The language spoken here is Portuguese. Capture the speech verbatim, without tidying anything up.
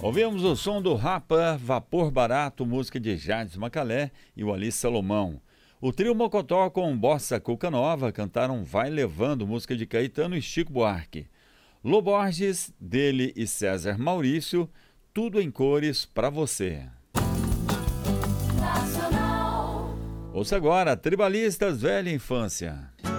Ouvimos o som do Rapa, Vapor Barato, música de Jades Macalé e o Ali Salomão. O trio Mocotó com Bossa Cuca Nova cantaram Vai Levando, música de Caetano e Chico Buarque. Lô Borges, dele e César Maurício, Tudo em Cores pra Você. Nacional. Ouça agora, Tribalistas Velha Infância.